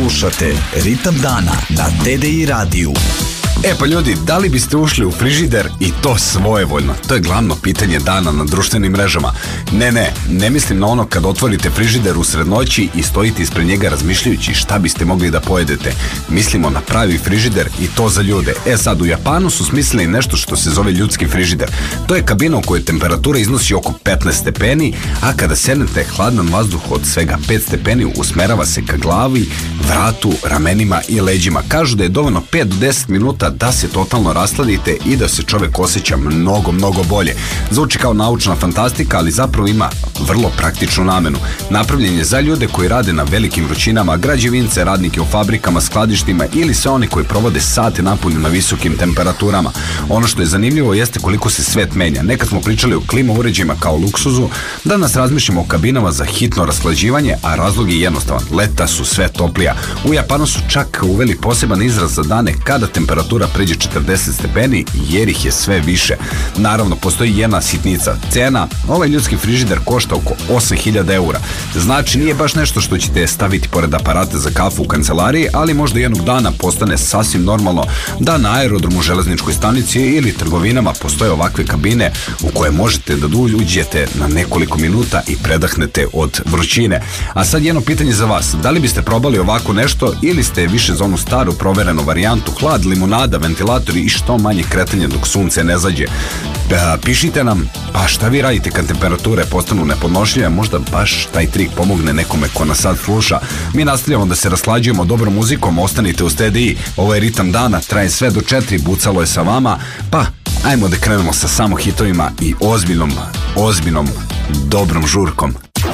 Slušate Ritam dana na TDI radiju. Pa ljudi, da li biste ušli u frižider i to svojevoljno? To je glavno pitanje dana na društvenim mrežama. Ne mislim na ono kad otvorite frižider usred noći i stojite ispred njega razmišljajući šta biste mogli da pojedete. Mislimo na pravi frižider i to za ljude. Sad, u Japanu su smislili nešto što se zove ljudski frižider. To je kabina u kojoj temperatura iznosi oko 15 stepeni, a kada sednete, hladan vazduh od svega 5 stepeni usmerava se ka glavi, vratu, ramenima i leđima. Kažu da je dovoljno 5 do 10 minuta da se totalno rasladite i da se čovek osjeća mnogo bolje. Zvuči kao naučna fantastika, ali zapravo ima vrlo praktičnu namenu. Napravljen je za ljude koji rade na velikim vrućinama, građevince, radnike u fabrikama, skladištima ili sve oni koji provode sate napolju na visokim temperaturama. Ono što je zanimljivo jeste koliko se svet menja. Nekad smo pričali o klima uređajima kao luksuzu, danas razmišljamo o kabinama za hitno rashlađivanje, a razlog je jednostavan. Leta su sve toplija. U Japanu su čak uveli poseban izraz za dane kada temperatura pređe 40 stepeni jer ih je sve više. Naravno, postoji jedna sitnica. Cena, ovaj ljudski frižider košta oko 8.000 eura. Znači, nije baš nešto što ćete staviti pored aparata za kafu u kancelariji, ali možda jednog dana postane sasvim normalno da na aerodromu, železničkoj stanici ili trgovinama postoje ovakve kabine u koje možete da uđete na nekoliko minuta i predahnete od vrućine. A sad jedno pitanje za vas. Da li biste probali ovako nešto ili ste više za onu staru proverenu varijantu, hlad, limunada, ventilatori i što manje kretanje dok sunce ne zađe? Pišite nam, pa šta vi radite kad temperature postanu nepodnošljive, možda baš taj trik pomogne nekome ko nas sad sluša. Mi nastavljamo da se raslađujemo dobrom muzikom, ostanite uz TDI, ovo je Ritam dana, traje sve do 4, bucalo je sa vama, pa ajmo da krenemo sa samo hitovima i ozbiljnom, dobrom žurkom.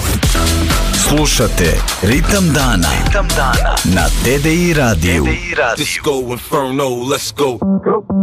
Slušate Ritam dana na TDI radiju. Disco Inferno, let's go.